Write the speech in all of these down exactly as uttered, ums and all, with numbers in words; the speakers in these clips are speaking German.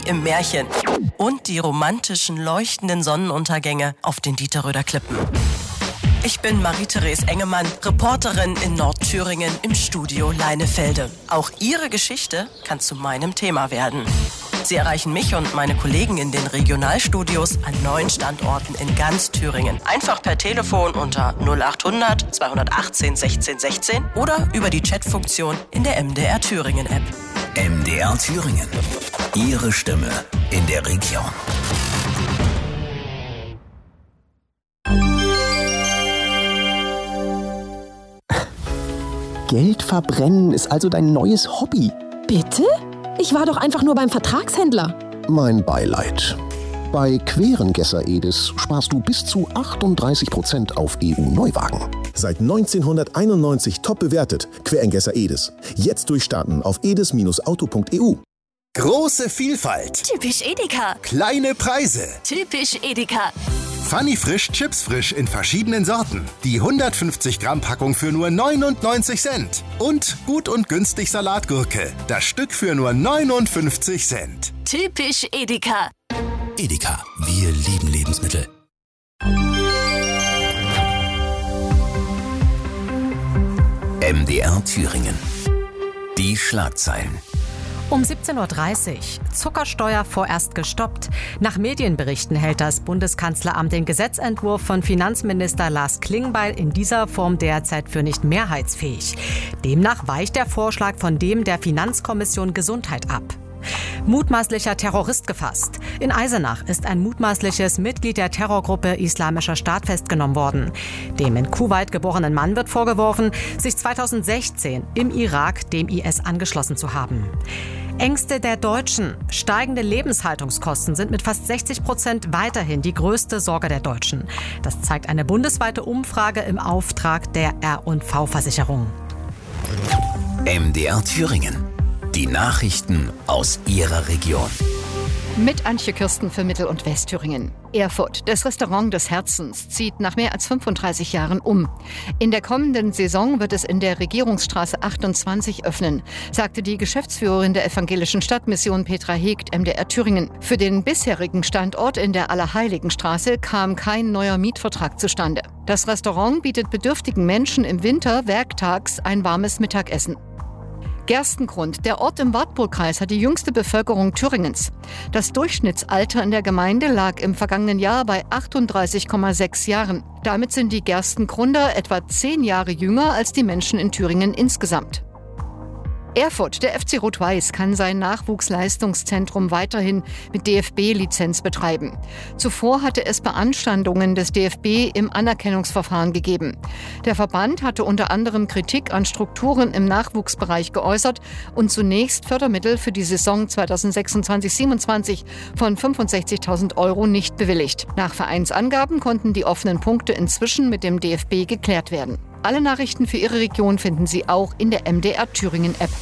im Märchen. Und die romantischen, leuchtenden Sonnenuntergänge auf den Dieterröder Klippen. Ich bin Marie-Therese Engemann, Reporterin in Nordthüringen im Studio Leinefelde. Auch Ihre Geschichte kann zu meinem Thema werden. Sie erreichen mich und meine Kollegen in den Regionalstudios an neun Standorten in ganz Thüringen. Einfach per Telefon unter null acht hundert zweihundertachtzehn sechzehn sechzehn oder über die Chatfunktion in der M D R Thüringen App. M D R Thüringen. Ihre Stimme in der Region. Geld verbrennen ist also dein neues Hobby. Bitte? Ich war doch einfach nur beim Vertragshändler. Mein Beileid. Bei Querengesser Edis sparst du bis zu achtunddreißig Prozent auf E U-Neuwagen. Seit neunzehnhunderteinundneunzig top bewertet. Querengesser Edis. Jetzt durchstarten auf edis Auto punkt e u. Große Vielfalt. Typisch Edeka. Kleine Preise. Typisch Edeka. Funny Frisch, Chips frisch in verschiedenen Sorten. Die hundertfünfzig Gramm Packung für nur neunundneunzig Cent. Und gut und günstig Salatgurke. Das Stück für nur neunundfünfzig Cent. Typisch Edeka. Edeka, wir lieben Lebensmittel. M D R Thüringen. Die Schlagzeilen. Um siebzehn Uhr dreißig. Zuckersteuer vorerst gestoppt. Nach Medienberichten hält das Bundeskanzleramt den Gesetzentwurf von Finanzminister Lars Klingbeil in dieser Form derzeit für nicht mehrheitsfähig. Demnach weicht der Vorschlag von dem der Finanzkommission Gesundheit ab. Mutmaßlicher Terrorist gefasst. In Eisenach ist ein mutmaßliches Mitglied der Terrorgruppe Islamischer Staat festgenommen worden. Dem in Kuwait geborenen Mann wird vorgeworfen, sich zweitausendsechzehn im Irak dem I S angeschlossen zu haben. Ängste der Deutschen. Steigende Lebenshaltungskosten sind mit fast sechzig Prozent weiterhin die größte Sorge der Deutschen. Das zeigt eine bundesweite Umfrage im Auftrag der R und V-Versicherung. M D R Thüringen. Die Nachrichten aus Ihrer Region. Mit Antje Kirsten für Mittel- und Westthüringen. Erfurt, das Restaurant des Herzens, zieht nach mehr als fünfunddreißig Jahren um. In der kommenden Saison wird es in der Regierungsstraße achtundzwanzig öffnen, sagte die Geschäftsführerin der evangelischen Stadtmission Petra Hegt M D R Thüringen. Für den bisherigen Standort in der Allerheiligenstraße kam kein neuer Mietvertrag zustande. Das Restaurant bietet bedürftigen Menschen im Winter werktags ein warmes Mittagessen. Gerstengrund, der Ort im Wartburgkreis, hat die jüngste Bevölkerung Thüringens. Das Durchschnittsalter in der Gemeinde lag im vergangenen Jahr bei achtunddreißig Komma sechs Jahren. Damit sind die Gerstengrunder etwa zehn Jahre jünger als die Menschen in Thüringen insgesamt. Erfurt, der F C Rot-Weiß, kann sein Nachwuchsleistungszentrum weiterhin mit D F B-Lizenz betreiben. Zuvor hatte es Beanstandungen des D F B im Anerkennungsverfahren gegeben. Der Verband hatte unter anderem Kritik an Strukturen im Nachwuchsbereich geäußert und zunächst Fördermittel für die Saison zweitausendsechsundzwanzig siebenundzwanzig von fünfundsechzigtausend Euro nicht bewilligt. Nach Vereinsangaben konnten die offenen Punkte inzwischen mit dem D F B geklärt werden. Alle Nachrichten für Ihre Region finden Sie auch in der M D R Thüringen App.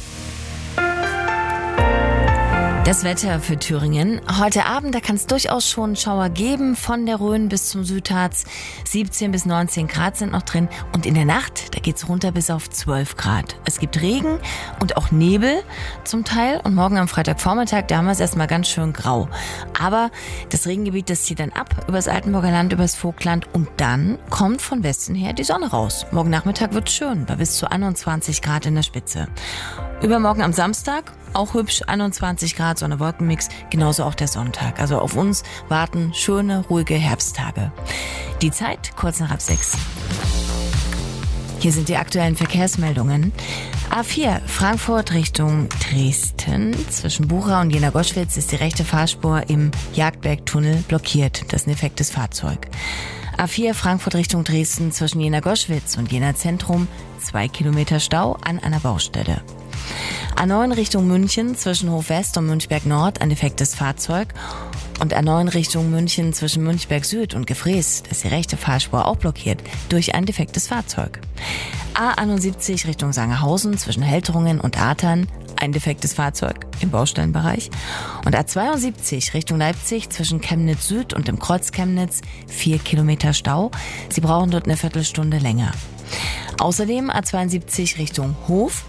Das Wetter für Thüringen. Heute Abend, da kann es durchaus schon Schauer geben, von der Rhön bis zum Südharz. siebzehn bis neunzehn Grad sind noch drin. Und in der Nacht, da geht's runter bis auf zwölf Grad. Es gibt Regen und auch Nebel zum Teil. Und morgen am Freitagvormittag, da haben wir es erstmal ganz schön grau. Aber das Regengebiet, das zieht dann ab übers Altenburger Land, übers Vogtland. Und dann kommt von Westen her die Sonne raus. Morgen Nachmittag wird's schön, bei bis zu einundzwanzig Grad in der Spitze. Übermorgen am Samstag, auch hübsch, einundzwanzig Grad, Sonne-Wolkenmix, genauso auch der Sonntag. Also auf uns warten schöne, ruhige Herbsttage. Die Zeit kurz nach halb sechs. Hier sind die aktuellen Verkehrsmeldungen. A vier, Frankfurt Richtung Dresden. Zwischen Bucha und Jena-Goschwitz ist die rechte Fahrspur im Jagdbergtunnel blockiert. Das ist ein defektes Fahrzeug. A vier, Frankfurt Richtung Dresden. Zwischen Jena-Goschwitz und Jena-Zentrum. Zwei Kilometer Stau an einer Baustelle. A neun Richtung München zwischen Hof-West und Münchberg Nord ein defektes Fahrzeug. Und A neun Richtung München zwischen Münchberg Süd und Gefrees, das ist die rechte Fahrspur auch blockiert, durch ein defektes Fahrzeug. A einundsiebzig Richtung Sangerhausen zwischen Helterungen und Artern, ein defektes Fahrzeug im Baustellenbereich. Und A zweiundsiebzig Richtung Leipzig zwischen Chemnitz Süd und dem Kreuz Chemnitz, vier Kilometer Stau. Sie brauchen dort eine Viertelstunde länger. Außerdem A zweiundsiebzig Richtung Hof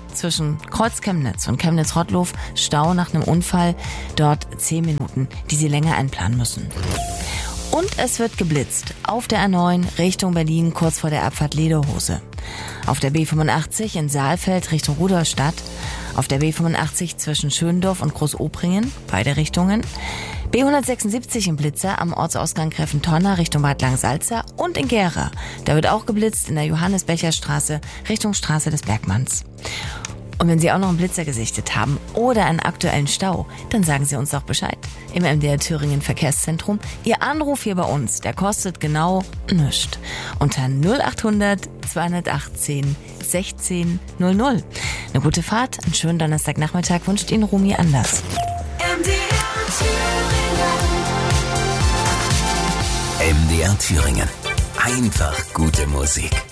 zwischen Kreuz Chemnitz und Chemnitz-Rottlow Stau nach einem Unfall. Dort zehn Minuten, die Sie länger einplanen müssen. Und es wird geblitzt auf der A neun Richtung Berlin kurz vor der Abfahrt Lederhose. Auf der B fünfundachtzig in Saalfeld Richtung Rudolstadt. Auf der B fünfundachtzig zwischen Schöndorf und Großopringen, beide Richtungen. B hundertsechsundsiebzig im Blitzer am Ortsausgang Gräfentonner Richtung Bad Langsalza und in Gera. Da wird auch geblitzt in der Johannes-Becher-Straße Richtung Straße des Bergmanns. Und wenn Sie auch noch einen Blitzer gesichtet haben oder einen aktuellen Stau, dann sagen Sie uns doch Bescheid. Im M D R Thüringen Verkehrszentrum. Ihr Anruf hier bei uns, der kostet genau nichts. Unter null achthundert zweihundertachtzehn sechzehn null null. Eine gute Fahrt, einen schönen Donnerstagnachmittag wünscht Ihnen Rumi Anders. M D R Thüringen. M D R Thüringen. Einfach gute Musik.